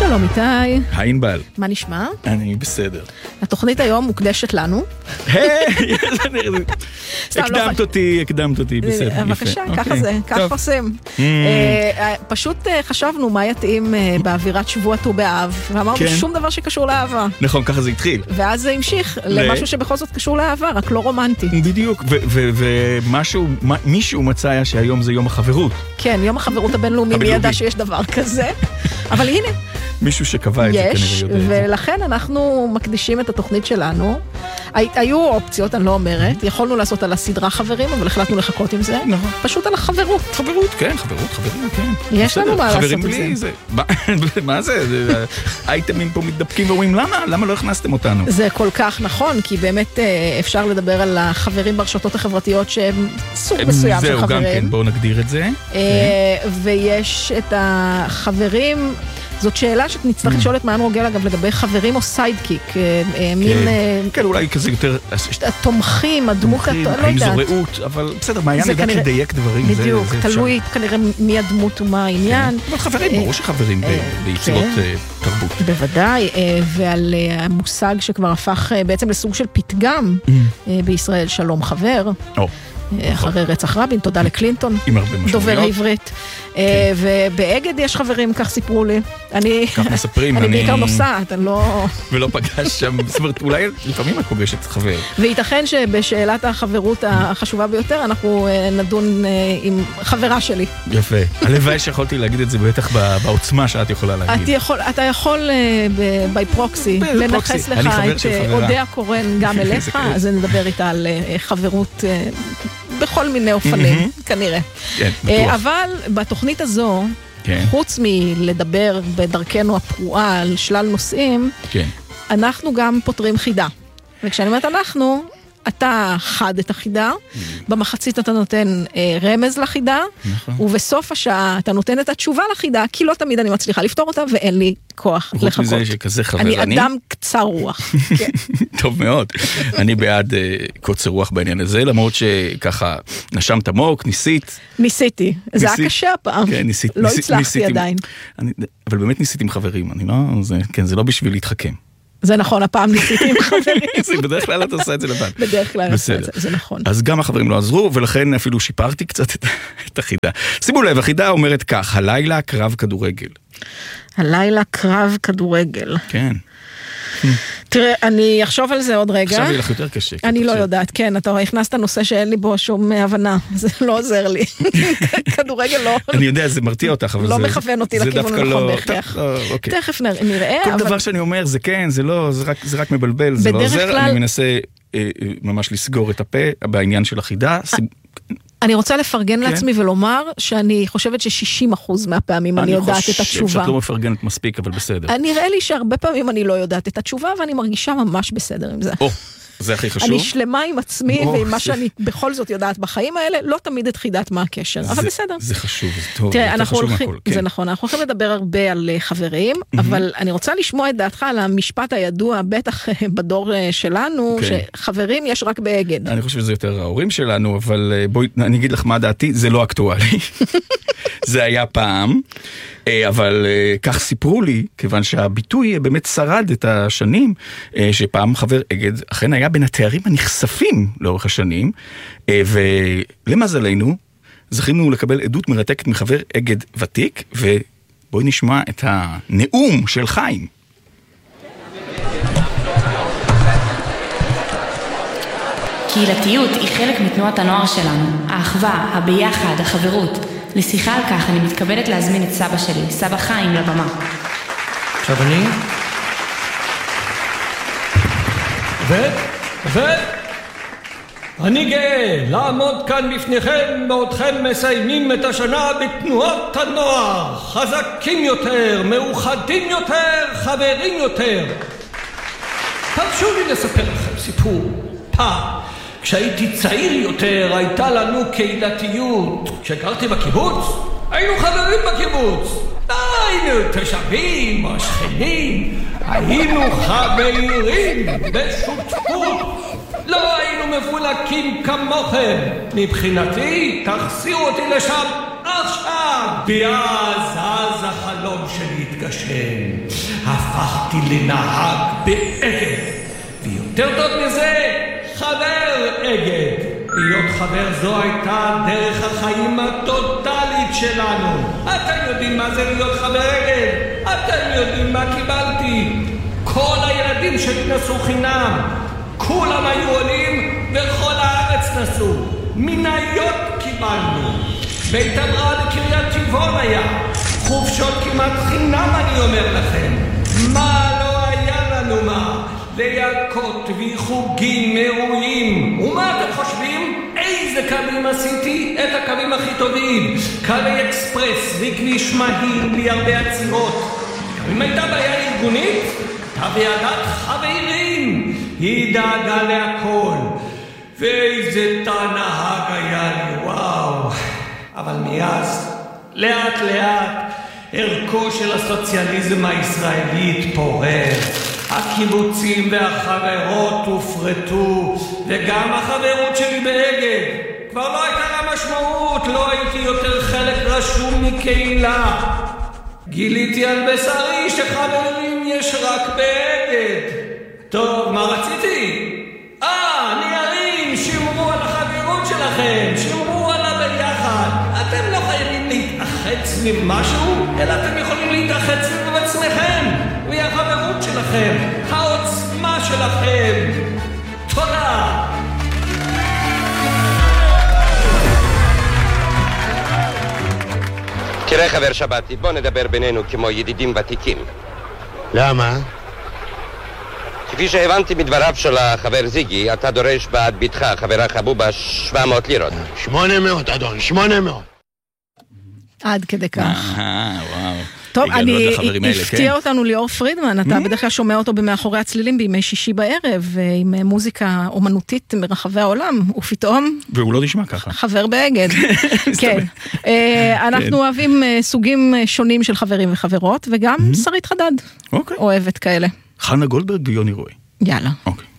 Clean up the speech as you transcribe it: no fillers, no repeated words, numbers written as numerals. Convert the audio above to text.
שלום איתי. היי ענבל. מה נשמע? אני בסדר. התוכנית היום מוקדשת לנו. הקדמת אותי, בסדר. בבקשה, ככה זה, ככה עושים. פשוט חשבנו מה יתאים באווירת שבוע ט"ו באב, ואמרנו שום דבר שקשור לאהבה. נכון, ככה זה התחיל. ואז זה המשיך למשהו שבכל זאת קשור לאהבה, רק לא רומנטי. בדיוק, ומישהו מצא היה שהיום זה יום החברות. כן, יום החברות הבינלאומי, מי ידע שיש דבר כזה. אבל הנה. מישהו שקבע את זה כנראה יודע. יש, ולכן אנחנו מקדישים את התוכנית שלנו. היו אופציות, אני לא אומרת. יכולנו לעשות על הסדרה חברים, אבל החלטנו לחכות עם זה. נכון. פשוט על החברות. חברות, כן, חברים, כן. יש לנו מה לעשות עם זה. מה זה? האייטמים פה מתדפקים ואומרים, למה לא הכנסתם אותנו? זה כל כך נכון, כי באמת אפשר לדבר על החברים ברשתות החברתיות שהם סוג מסוים של חברים. זהו, גם כן, בואו נגדיר את זה. ויש את החברים... זאת שאלה שנצטרך לשאול את מעיין רוגל, אגב, לגבי חברים או סיידקיק. כן, אולי כזה יותר... התומכים, הדמות, לא יודעת. האם זו רעות, אבל בסדר, מעיין יודעת לדייק דברים. בדיוק, תלוי כנראה מי הדמות ומה העניין. אבל חברים, ברור שחברים ביצירות תרבות. בוודאי, ועל המושג שכבר הפך בעצם לסוג של פתגם בישראל, שלום חבר. אחרי רצח רבין, תודה לקלינטון, דובר העברית. ובאגד יש חברים, כך סיפרו לי. כך מספרים. אני בעיקר נוסעת, אני לא... ולא פגש שם, זאת אומרת, אולי לפעמים את פוגשת חבר. וייתכן שבשאלת החברות החשובה ביותר, אנחנו נדון עם חברה שלי. יפה. הלוואי שיכולתי להגיד את זה בטח בעוצמה שאת יכולה להגיד. אתה יכול בפרוקסי לנחס לך את אודיה קורן גם אליך, אז נדבר איתה על חברות בכל מיני אופנים, כנראה. אבל בתוכנית הזו, חוץ מלדבר בדרכנו הפרועה על שלל נושאים, אנחנו גם פותרים חידה. וכשאני אומרת אנחנו, אתה חד את החידה, במחצית אתה נותן רמז לחידה, ובסוף השעה אתה נותן את התשובה לחידה, כי לא תמיד אני מצליחה לפתור אותה, ואין לי כוח לחכות. חוץ מזה שכזה חברני. אני אדם קצר רוח. טוב מאוד. אני בעד קוצר רוח בעניין הזה, למרות שככה נשמת עמוק, ניסיתי. זה היה קשה הפעם. לא הצלחתי עדיין. אבל באמת ניסיתי עם חברים. זה לא בשביל להתחכם. זה נכון, הפעם ניסיתי עם חברים. בדרך כלל אתה עושה את זה לבד. בדרך כלל אתה עושה את זה, זה נכון. אז גם החברים לא עזרו, ולכן אפילו שיפרתי קצת את החידה. שימו לב, החידה אומרת כך, הלילה קרב כדורגל. הלילה קרב כדורגל. כן. תראה, אני אחשוב על זה עוד רגע. עכשיו יהיה לך יותר קשה. אני לא יודעת, כן, אתה הכנסת נושא שאין לי בו שום הבנה, זה לא עוזר לי. כדורגל לא... אני יודע, זה מרתיע אותך, אבל זה... לא מכוון אותי לכיוון הנכון בהכרח. תכף נראה. כל דבר שאני אומר, זה כן, זה לא, זה רק מבלבל, זה לא עוזר. אני מנסה ממש לסגור את הפה בעניין של החידה. אני רוצה לפרגן לעצמי ולומר שאני חושבת ש60% מהפעמים אני יודעת את התשובה. אני חושב שאת לא מפרגנת מספיק, אבל בסדר. נראה לי שהרבה פעמים אני לא יודעת את התשובה, ואני מרגישה ממש בסדר עם זה. זה הכי חשוב. אני שלמה עם עצמי, ועם מה שאני בכל זאת יודעת בחיים האלה, לא תמיד את חידת מה הקשר, אבל בסדר. זה חשוב, זה טוב, זה חשוב מהכל. זה נכון, אנחנו הולכים לדבר הרבה על חברים, אבל אני רוצה לשמוע את דעתך על המשפט הידוע, בטח בדור שלנו, שחברים יש רק באגד. אני חושב שזה יותר ההורים שלנו, אבל בואי, אני אגיד לך מה דעתי, זה לא אקטואלי. זה היה פעם, אבל כך סיפרו לי, כיוון שהביטוי באמת שרד את השנים, שפעם חבר אגד אכן היה בין התארים הנחשפים לאורך השנים, ולמזלנו, זכינו לקבל עדות מרתקת מחבר אגד ותיק, ובואי נשמע את הנאום של חיים. קהילתיות היא חלק מתנועת הנוער שלנו, האחווה, הביחד, החברות. לשיחה על כך אני מתכבדת להזמין את סבא שלי, סבא חיים, לבמה. עכשיו אני? אני גאה לעמוד כאן בפניכם בעודכם מסיימים את השנה בתנועת הנוער. חזקים יותר, מאוחדים יותר, חברים יותר. תרשו לי לספר לכם סיפור. פעם, כשהייתי צעיר יותר, הייתה לנו קהילתיות. כשגרתי בקיבוץ, היינו חברים בקיבוץ. היינו תושבים או שכנים, היינו חברים בשותפות. לא היינו מפולקים כמוכם. מבחינתי, תחזירו אותי לשם עכשיו. ואז החלום שלי התגשם. הפכתי לנהג באגד, ויותר טוב מזה, חבר אגד. להיות חבר זו הייתה דרך החיים הטוטלית שלנו. אתם יודעים מה זה להיות חבר אגד? אתם יודעים מה קיבלתי? כל הילדים שלי נסעו חינם, כולם היו עולים וכל הארץ נסעו. מניות קיבלנו, בית הבראה לקריית טבעון היה, חופשות כמעט חינם אני אומר לכם. מה לא היה לנו מה? ליעקות וחוגים אירועים. ומה אתם חושבים? איזה קווים עשיתי? את הקווים הכי טובים, קווי אקספרס וכביש מהיר בלי הרבה עצירות. אם הייתה בעיה ארגונית, ועדת חברים, היא דאגה להכל. ואיזה תנהג היה לי, וואו. אבל מאז, לאט לאט, ערכו של הסוציאליזם הישראלי התפורר. הקיבוצים והחברות הופרטו, וגם החברות שלי באגד כבר לא הייתה לה משמעות. לא הייתי יותר חלק רשום מקהילה. גיליתי על בשרי שחברים יש רק באגד. טוב, מה רציתי? ניערים, שמרו על החברות שלכם, שמרו על הביחד. אתם לא חייבים להתאחד סביב משהו, אלא אתם יכולים להתאחד סביב עצמכם והחברות שלכם, העוצמה שלכם. תודה. תראה חבר שבתי, בוא נדבר בינינו כמו ידידים ותיקים. למה? כפי שהבנתי מדבריו של החבר זיגי, אתה דורש בעד ביתך, חברה חבובה, 700 לירות. 800, אדון, 800. עד כדי כך. וואו. טוב, הפתיע אותנו ליאור פרידמן, אתה בדרך כלל שומע אותו במאחורי הצלילים בימי שישי בערב, עם מוזיקה אומנותית מרחבי העולם, ופתאום... והוא לא נשמע ככה. חבר באגד. כן. אנחנו אוהבים סוגים שונים של חברים וחברות, וגם שרית חדד. אוהבת כאלה. חנה גולדברג ויוני רוי. יאללה. אוקיי.